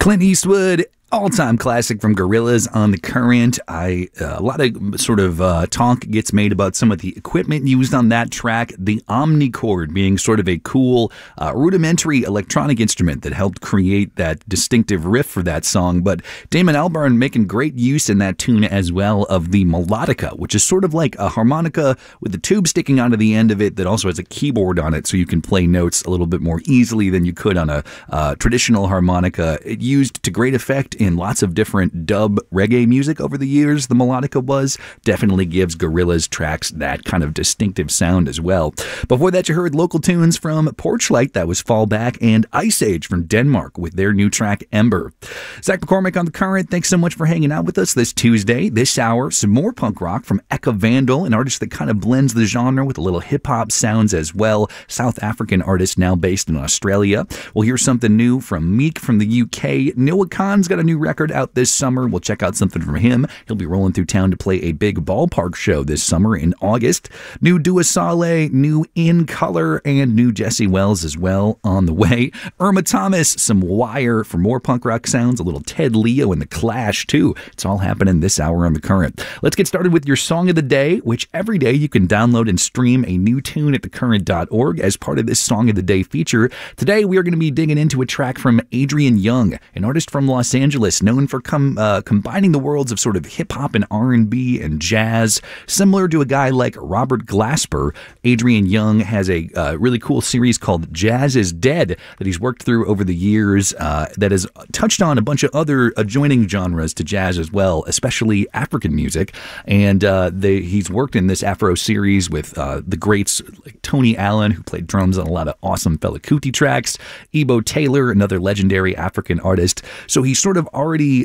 Clint Eastwood, all-time classic from Gorillaz on The Current. A lot of sort of talk gets made about some of the equipment used on that track, the Omnichord being sort of a cool, rudimentary electronic instrument that helped create that distinctive riff for that song. But Damon Albarn making great use in that tune as well of the melodica, which is sort of like a harmonica with the tube sticking out of the end of it that also has a keyboard on it, so you can play notes a little bit more easily than you could on a traditional harmonica. It used to great effect in lots of different dub reggae music over the years. The melodica definitely gives Gorillaz tracks that kind of distinctive sound as well. Before that, you heard local tunes from Porchlight, that was Fallback, and Ice Age from Denmark with their new track Ember. Zach McCormick on The Current, thanks so much for hanging out with us this Tuesday. This hour, some more punk rock from Eka Vandal, an artist that kind of blends the genre with a little hip-hop sounds as well. South African artist now based in Australia. We'll hear something new from Meek from the UK. Noah Khan's got a new record out this summer. We'll check out something from him. He'll be rolling through town to play a big ballpark show this summer in August. New Dua Saleh, new In Color, and new Jesse Wells as well on the way. Irma Thomas, some Wire for more punk rock sounds, a little Ted Leo and The Clash too. It's all happening this hour on The Current. Let's get started with your song of the day, which every day you can download and stream a new tune at thecurrent.org as part of this Song of the Day feature. Today we are going to be digging into a track from Adrian Younge, an artist from Los Angeles known for combining the worlds of sort of hip-hop and R&B and jazz. Similar to a guy like Robert Glasper, Adrian Younge has a really cool series called Jazz is Dead that he's worked through over the years that has touched on a bunch of other adjoining genres to jazz as well, especially African music. And he's worked in this Afro series with the greats like Tony Allen, who played drums on a lot of awesome Fela Kuti tracks, Ebo Taylor, another legendary African artist. So he's sort of already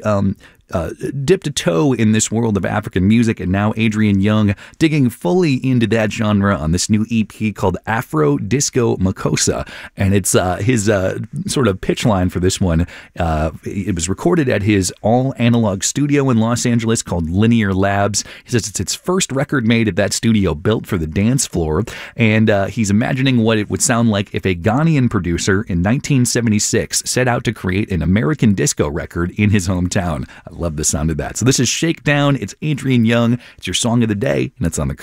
dipped a toe in this world of African music, and now Adrian Younge digging fully into that genre on this new EP called Afro Disco Makossa. And it's his sort of pitch line for this one. It was recorded at his all-analog studio in Los Angeles called Linear Labs. He says it's his first record made at that studio, built for the dance floor, and he's imagining what it would sound like if a Ghanaian producer in 1976 set out to create an American disco record in his hometown. I love the sound of that. So this is Shakedown. It's Adrian Younge. It's your song of the day, and it's on The